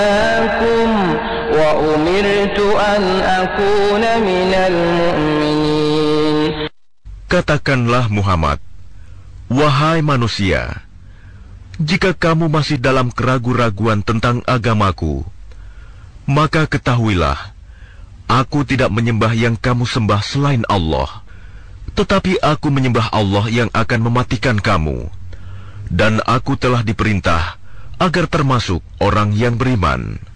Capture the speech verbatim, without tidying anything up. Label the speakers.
Speaker 1: wa umirtu an akuna minal mu'minin.
Speaker 2: Katakanlah Muhammad, wahai manusia, jika kamu masih dalam keraguan-raguan tentang agamaku, maka ketahuilah, aku tidak menyembah yang kamu sembah selain Allah, tetapi aku menyembah Allah yang akan mematikan kamu, dan aku telah diperintah agar termasuk orang yang beriman.